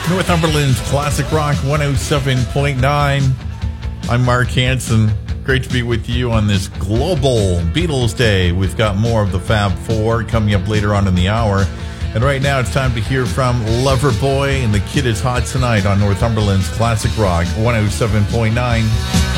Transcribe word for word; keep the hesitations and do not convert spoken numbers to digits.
Northumberland's Classic Rock one oh seven point nine. I'm Mark Hansen. Great to be with you on this global Beatles Day. We've got more of the Fab Four coming up later on in the hour. And right now it's time to hear from Loverboy and The Kid Is Hot Tonight on Northumberland's Classic Rock one oh seven point nine.